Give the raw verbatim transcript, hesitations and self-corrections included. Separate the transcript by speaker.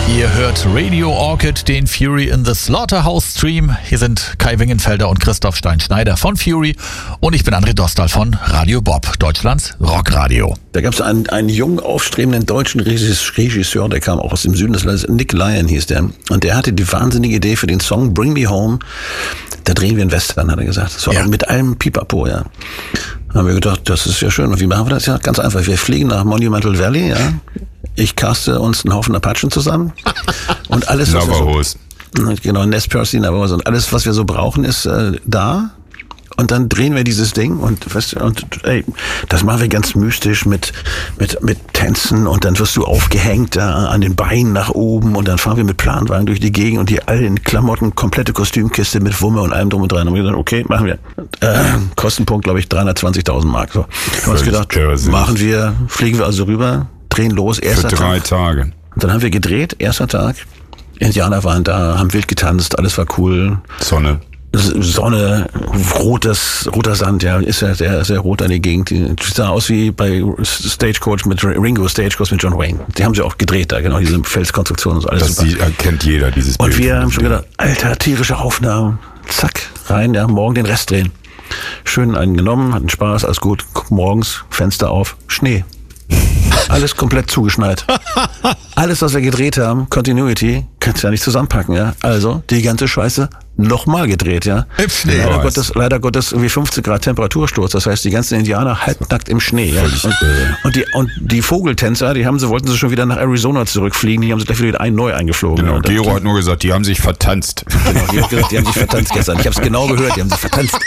Speaker 1: Ihr hört Radio Orchid, den Fury in the Slaughterhouse Stream. Hier sind Kai Wingenfelder und Christoph Stein-Schneider von Fury und ich bin André Dostal von Radio Bob, Deutschlands Rockradio.
Speaker 2: Da gab es einen, einen jungen, aufstrebenden deutschen Regisseur, der kam auch aus dem Süden des Landes, Nick Lyon hieß der. Und der hatte die wahnsinnige Idee für den Song Bring Me Home. Da drehen wir einen Western, hat er gesagt. So, ja. Mit allem Pipapo, ja. Da haben wir gedacht, das ist ja schön. Und wie machen wir das? Ja, ganz einfach. Wir fliegen nach Monumental Valley, ja. Ich caste uns einen Haufen Apachen zusammen. Und alles, was
Speaker 3: Navajos.
Speaker 2: wir so, genau, Nez Percy, Navajos. Und alles, was wir so brauchen, ist äh, da. Und dann drehen wir dieses Ding und, weißt du, und ey, das machen wir ganz mystisch mit, mit, mit Tänzen und dann wirst du aufgehängt da an den Beinen nach oben und dann fahren wir mit Planwagen durch die Gegend und die alle in Klamotten, komplette Kostümkiste mit Wumme und allem drum und dran. Und wir gesagt, okay, machen wir. Äh, Kostenpunkt, glaube ich, dreihundertzwanzigtausend Mark. So. Haben wir uns gedacht,
Speaker 3: irrsinnig. Machen
Speaker 2: wir, fliegen wir also rüber, drehen los, erster
Speaker 3: Für drei
Speaker 2: Tag.
Speaker 3: Tage.
Speaker 2: Und dann haben wir gedreht, erster Tag. Indianer waren da, haben wild getanzt, alles war cool.
Speaker 3: Sonne.
Speaker 2: Sonne, rotes, roter Sand, ja, ist ja sehr, sehr rot an die Gegend. Die sah aus wie bei Stagecoach mit Ringo, Stagecoach mit John Wayne. Die haben sie auch gedreht da, genau, diese Felskonstruktion und so, alles
Speaker 3: das
Speaker 2: super.
Speaker 3: Die, kennt jeder, dieses Bild.
Speaker 2: Und wir haben schon gedacht, alter, tierische Aufnahmen, zack, rein, ja, morgen den Rest drehen. Schön einen genommen, hatten Spaß, alles gut, morgens, Fenster auf, Schnee. Alles komplett zugeschneit. Alles, was wir gedreht haben, Continuity, kannst du ja nicht zusammenpacken, ja. Also, die ganze Scheiße nochmal gedreht, ja.
Speaker 1: Im Schnee.
Speaker 2: Leider Gottes, leider Gottes irgendwie fünfzehn Grad Temperatursturz. Das heißt, die ganzen Indianer halbnackt im Schnee, ja. Und, und die, und die Vogeltänzer, die haben sie, wollten sie schon wieder nach Arizona zurückfliegen, die haben sie gleich wieder ein neu eingeflogen.
Speaker 3: Genau,
Speaker 2: und
Speaker 3: Gero hat nur gesagt, die haben sich vertanzt.
Speaker 2: Genau, die hat gesagt, die haben sich vertanzt gestern. Ich habe es genau gehört, die haben sich vertanzt.